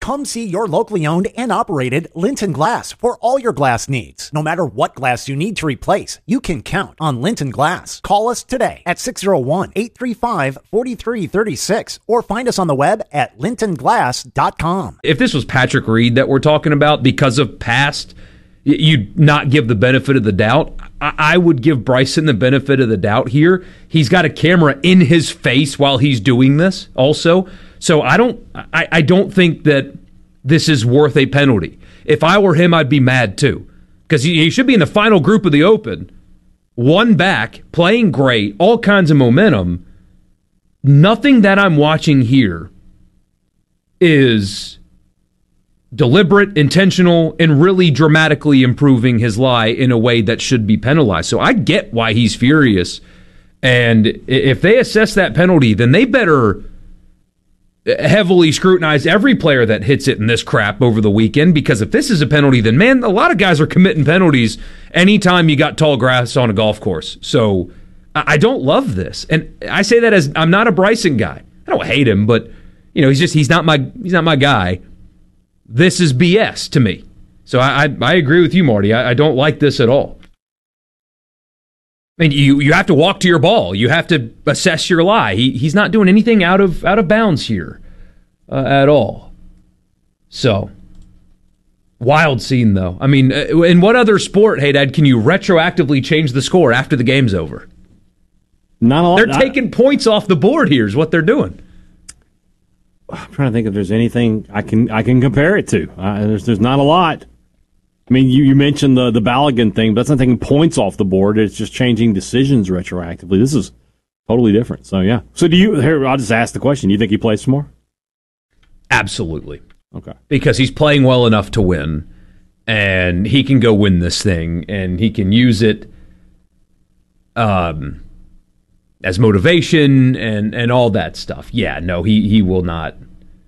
Come see your locally owned and operated Linton Glass for all your glass needs. No matter what glass you need to replace, you can count on Linton Glass. Call us today at 601-835-4336 or find us on the web at lintonglass.com. If this was Patrick Reed that we're talking about because of past, you'd not give the benefit of the doubt. I would give Bryson the benefit of the doubt here. He's got a camera in his face while he's doing this also. So I don't think that this is worth a penalty. If I were him, I'd be mad too. Because he should be in the final group of the Open. One back, playing great, all kinds of momentum. Nothing that I'm watching here is deliberate, intentional, and really dramatically improving his lie in a way that should be penalized. So I get why he's furious. And if they assess that penalty, then they better heavily scrutinize every player that hits it in this crap over the weekend, because if this is a penalty, then, man, a lot of guys are committing penalties anytime you got tall grass on a golf course. So I don't love this. And I say that as I'm not a Bryson guy. I don't hate him, but he's not my guy. This is BS to me. So I agree with you, Marty. I don't like this at all. I mean, you have to walk to your ball. You have to assess your lie. He's not doing anything out of bounds here at all. So, wild scene, though. I mean, in what other sport, hey, Dad, can you retroactively change the score after the game's over? Not a lot. They're taking points off the board here is what they're doing. I'm trying to think if there's anything I can compare it to. There's not a lot. I mean, you mentioned the Balogun thing, but that's not taking points off the board. It's just changing decisions retroactively. This is totally different. So, yeah. So, I'll just ask the question. Do you think he plays some more? Absolutely. Okay. Because he's playing well enough to win, and he can go win this thing, and he can use it as motivation and all that stuff. Yeah, no, he will not.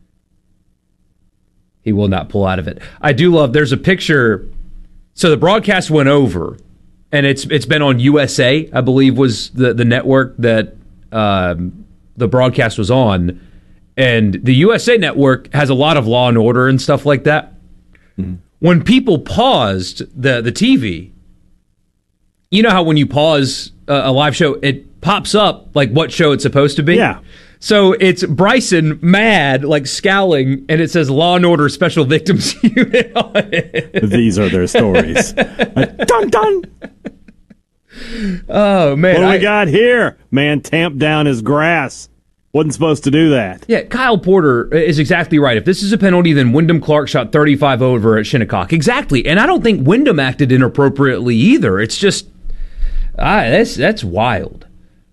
He will not pull out of it. I do love, there's a picture. So the broadcast went over, and it's been on USA, I believe was the network that the broadcast was on. And the USA network has a lot of Law and Order and stuff like that. Mm-hmm. When people paused the TV, you know how when you pause a live show, it pops up like what show it's supposed to be? Yeah. So it's Bryson mad, like scowling, and it says Law and Order Special Victims Unit on it. These are their stories. Dun dun. Oh man! What do we got here? Man tamped down his grass. Wasn't supposed to do that. Yeah, Kyle Porter is exactly right. If this is a penalty, then Wyndham Clark shot 35 over at Shinnecock. Exactly, and I don't think Wyndham acted inappropriately either. It's just that's wild.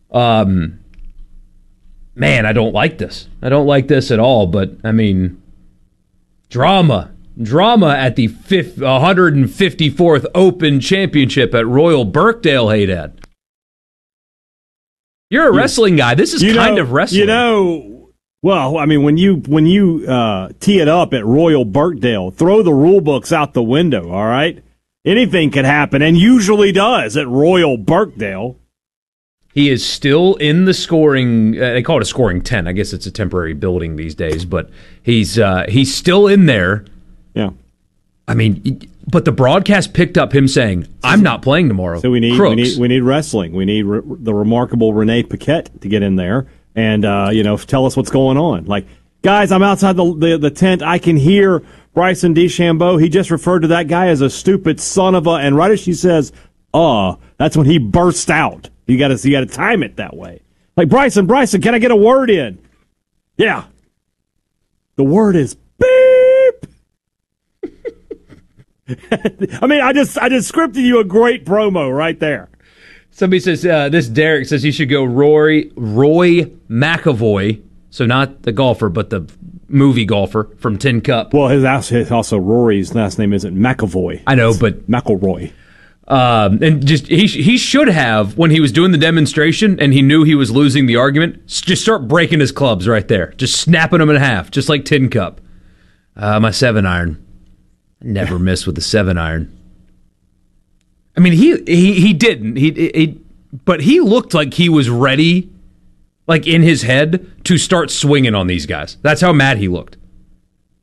Man, I don't like this. I don't like this at all, but, I mean, drama at the 154th Open Championship at Royal Birkdale, hey, Dad. You're a wrestling guy. This is kind of wrestling. Well, I mean, when you tee it up at Royal Birkdale, throw the rule books out the window, all right? Anything can happen, and usually does at Royal Birkdale. He is still in the scoring. They call it a scoring 10. I guess it's a temporary building these days, but he's still in there. Yeah. I mean, but the broadcast picked up him saying, "I'm not playing tomorrow." So we need wrestling. We need the remarkable Renee Paquette to get in there and tell us what's going on. Like, guys, I'm outside the tent. I can hear Bryson DeChambeau. He just referred to that guy as a stupid son of a. And right as she says, that's when he bursts out. You got to time it that way. Like, Bryson, can I get a word in? Yeah. The word is beep. I mean, I just scripted you a great promo right there. Somebody says this Derek says he should go Roy McAvoy, so not the golfer, but the movie golfer from Tin Cup. Well, his also Rory's last name isn't McAvoy. I know, but McElroy. And just he should have, when he was doing the demonstration and he knew he was losing the argument, just start breaking his clubs right there, just snapping them in half, just like Tin Cup. My 7-iron, never miss with the 7-iron. I mean, he didn't, but he looked like he was ready, like in his head, to start swinging on these guys. That's how mad he looked.